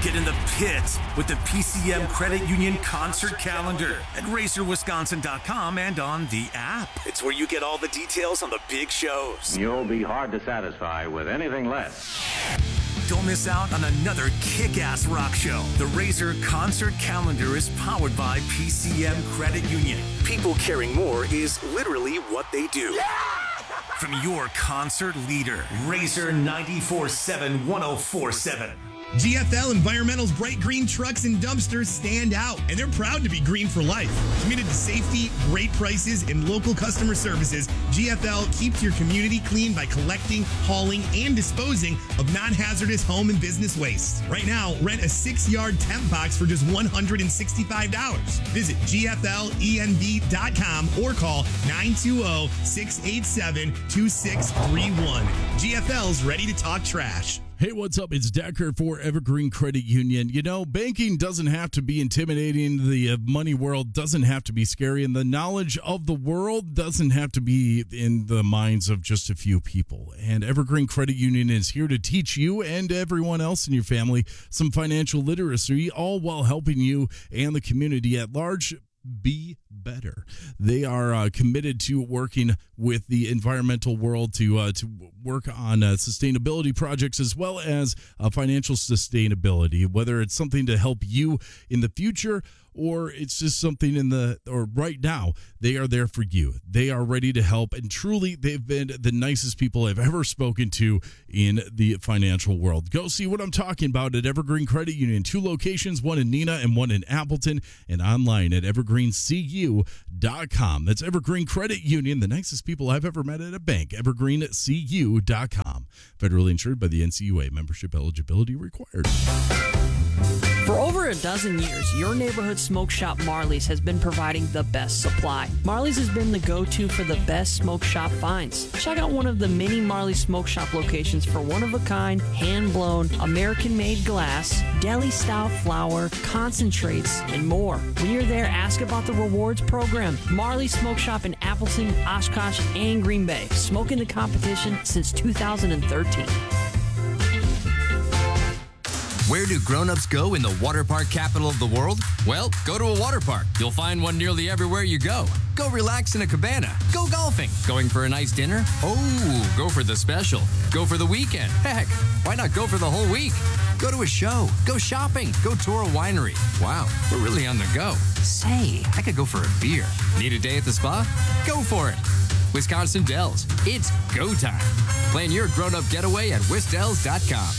Get in the pit with the PCM Credit Union concert calendar at racerwisconsin.com and on the app. It's where you get all the details on the big shows. You'll be hard to satisfy with anything less. Don't miss out on another kick-ass rock show. The Razor Concert Calendar is powered by PCM Credit Union. People caring more is literally what they do. Yeah! From your concert leader, Razor 94.7 104.7. GFL Environmental's bright green trucks and dumpsters stand out, and they're proud to be green for life. Committed to safety, great prices, and local customer services, GFL keeps your community clean by collecting, hauling, and disposing of non-hazardous home and business waste. Right now, rent a 6-yard temp box for just $165. Visit GFLENV.com or call 920-687-2631. GFL's ready to talk trash. Hey, what's up? It's Decker for Evergreen Credit Union. You know, banking doesn't have to be intimidating. The money world doesn't have to be scary. And the knowledge of the world doesn't have to be in the minds of just a few people. And Evergreen Credit Union is here to teach you and everyone else in your family some financial literacy, all while helping you and the community at large be better. They are committed to working with the environmental world to work on sustainability projects as well as financial sustainability, whether it's something to help you in the future or it's just something right now. They are there for you. They are ready to help, and truly they've been the nicest people I've ever spoken to in the financial world. Go see what I'm talking about at Evergreen Credit Union. 2 locations, one in Neenah and one in Appleton, and online at evergreencu.com. That's Evergreen Credit Union, the nicest people I've ever met at a bank. evergreencu.com. Federally insured by the NCUA. Membership eligibility required. For over a dozen years, your neighborhood smoke shop Marley's has been providing the best supply. Marley's has been the go-to for the best smoke shop finds. Check out one of the many Marley's smoke shop locations for one-of-a-kind, hand-blown, American-made glass, deli-style flour, concentrates, and more. When you're there, ask about the rewards program. Marley's Smoke Shop in Appleton, Oshkosh, and Green Bay. Smoking the competition since 2013. Where do grown-ups go in the water park capital of the world? Well, go to a water park. You'll find one nearly everywhere you go. Go relax in a cabana. Go golfing. Going for a nice dinner? Oh, go for the special. Go for the weekend. Heck, why not go for the whole week? Go to a show. Go shopping. Go tour a winery. Wow, we're really on the go. Say, I could go for a beer. Need a day at the spa? Go for it. Wisconsin Dells. It's go time. Plan your grown-up getaway at wisdells.com.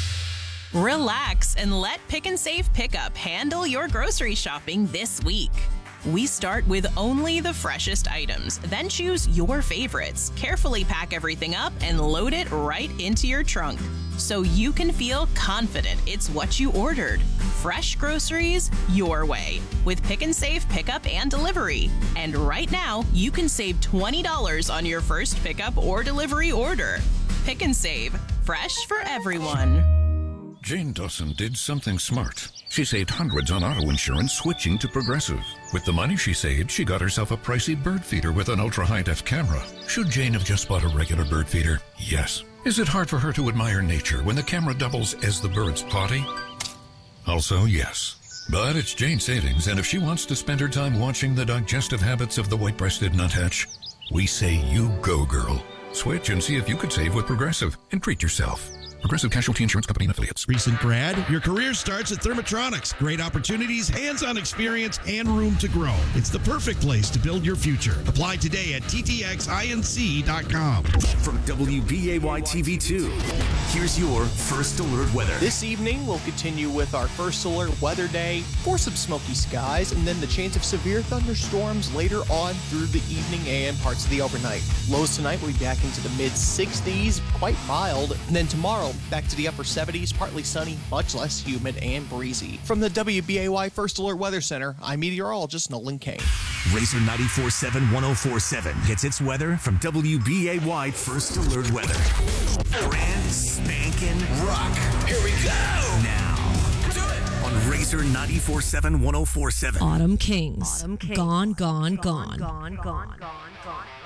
Relax and let Pick and Save Pickup handle your grocery shopping this week. We start with only the freshest items, then choose your favorites. Carefully pack everything up and load it right into your trunk so you can feel confident it's what you ordered. Fresh groceries your way with Pick and Save Pickup and Delivery. And right now, you can save $20 on your first pickup or delivery order. Pick and Save, fresh for everyone. Jane Dawson did something smart. She saved hundreds on auto insurance switching to Progressive. With the money she saved, she got herself a pricey bird feeder with an ultra-high-def camera. Should Jane have just bought a regular bird feeder? Yes. Is it hard for her to admire nature when the camera doubles as the bird's potty? Also, yes. But it's Jane's savings, and if she wants to spend her time watching the digestive habits of the white-breasted nuthatch, we say you go, girl. Switch and see if you could save with Progressive and treat yourself. Progressive Casualty Insurance Company and Affiliates. Recent grad, your career starts at Thermotronics. Great opportunities, hands-on experience, and room to grow. It's the perfect place to build your future. Apply today at ttxinc.com. From WBAY TV2, here's your First Alert weather. This evening, we'll continue with our First Alert weather day for some smoky skies and then the chance of severe thunderstorms later on through the evening and parts of the overnight. Lows tonight will be back into the mid-60s, quite mild. And then tomorrow, back to the upper 70s, partly sunny, much less humid and breezy. From the WBAY First Alert Weather Center, I'm meteorologist Nolan Kane. Razor 94.7 104.7 gets its weather from WBAY First Alert Weather. Brand spanking rock. Here we go. Now, do it on Razor 94.7 104.7. Autumn Kings. Gone, gone, gone.